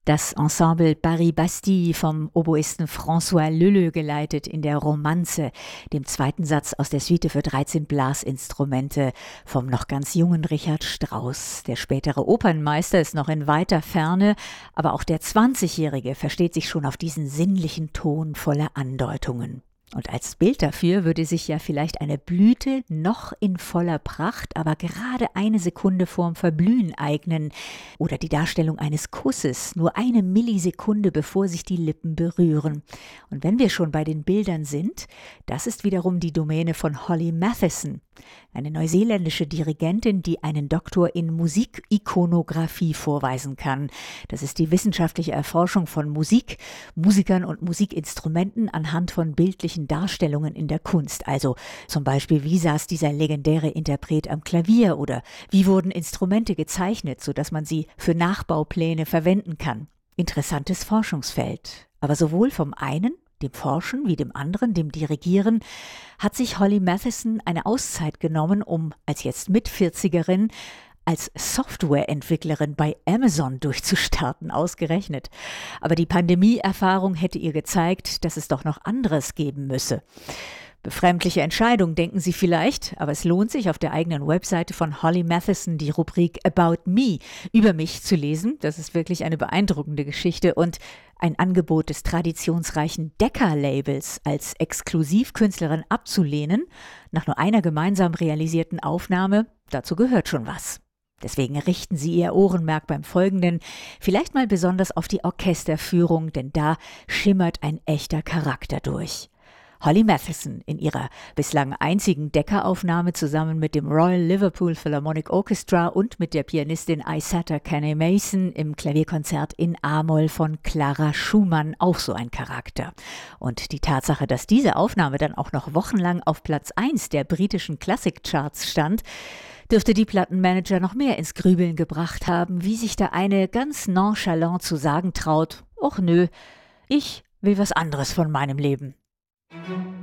Das Ensemble Paris-Bastille vom Oboisten François Leleu geleitet in der Romanze, dem zweiten Satz aus der Suite für 13 Blasinstrumente vom noch ganz jungen Richard Strauss. Der spätere Opernmeister ist noch in weiter Ferne, aber auch der 20-Jährige versteht sich schon auf diesen sinnlichen Ton voller Andeutungen. Und als Bild dafür würde sich ja vielleicht eine Blüte noch in voller Pracht, aber gerade eine Sekunde vorm Verblühen eignen. Oder die Darstellung eines Kusses, nur eine Millisekunde bevor sich die Lippen berühren. Und wenn wir schon bei den Bildern sind, das ist wiederum die Domäne von Holly Mathieson, eine neuseeländische Dirigentin, die einen Doktor in Musikikonographie vorweisen kann. Das ist die wissenschaftliche Erforschung von Musik, Musikern und Musikinstrumenten anhand von bildlichen Darstellungen in der Kunst. Also zum Beispiel, wie saß dieser legendäre Interpret am Klavier oder wie wurden Instrumente gezeichnet, sodass man sie für Nachbaupläne verwenden kann. Interessantes Forschungsfeld. Aber sowohl vom einen, dem Forschen, wie dem anderen, dem Dirigieren, hat sich Holly Mathieson eine Auszeit genommen, um als jetzt Mit-40erin als Softwareentwicklerin bei Amazon durchzustarten, ausgerechnet. Aber die Pandemie-Erfahrung hätte ihr gezeigt, dass es doch noch anderes geben müsse. Befremdliche Entscheidung, denken Sie vielleicht, aber es lohnt sich, auf der eigenen Webseite von Holly Mathieson die Rubrik About Me über mich zu lesen. Das ist wirklich eine beeindruckende Geschichte und ein Angebot des traditionsreichen Decca-Labels als Exklusivkünstlerin abzulehnen, nach nur einer gemeinsam realisierten Aufnahme, dazu gehört schon was. Deswegen richten Sie Ihr Ohrenmerk beim Folgenden vielleicht mal besonders auf die Orchesterführung, denn da schimmert ein echter Charakter durch. Holly Mathieson in ihrer bislang einzigen Decca-Aufnahme zusammen mit dem Royal Liverpool Philharmonic Orchestra und mit der Pianistin Isata Kanneh-Mason im Klavierkonzert in A-Moll von Clara Schumann, auch so ein Charakter. Und die Tatsache, dass diese Aufnahme dann auch noch wochenlang auf Platz 1 der britischen Klassikcharts stand, dürfte die Plattenmanager noch mehr ins Grübeln gebracht haben, wie sich da eine ganz nonchalant zu sagen traut: Och nö, ich will was anderes von meinem Leben.